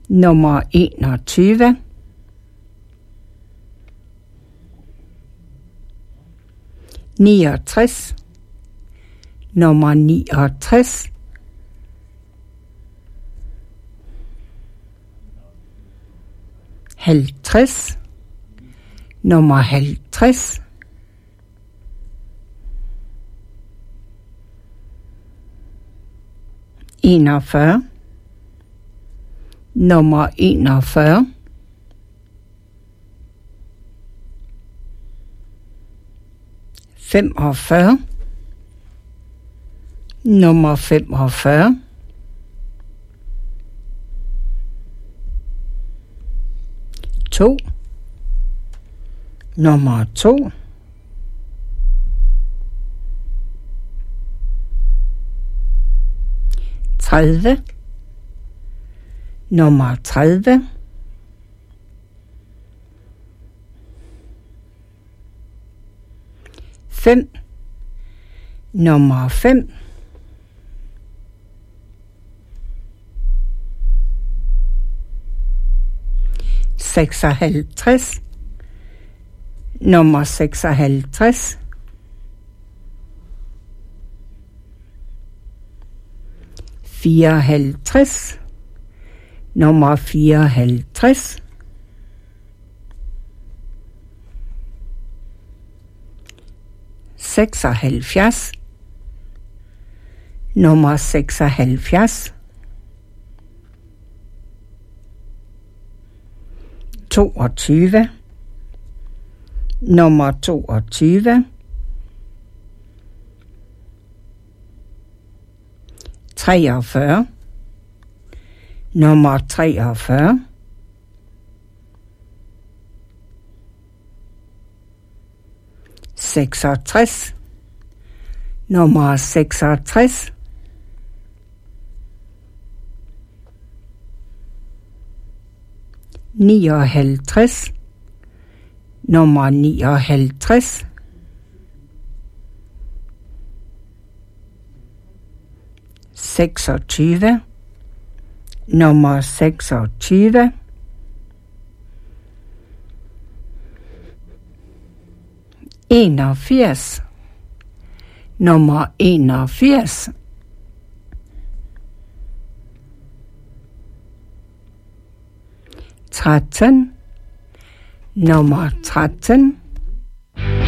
nummer 21, (69), nummer 69, (50), nummer 50, (41), nummer 41, (45), nummer 45, (2), nummer 2, (30), nummer 30, (5), nummer 5, (56), nummer 56, (54), nummer 54, (76), nummer 76, (22), nummer 22, (43), nummer 43, (66), nummer 66, (59), nummer 59, (26), nummer 26, (81), nummer 81, (13), nummer 13,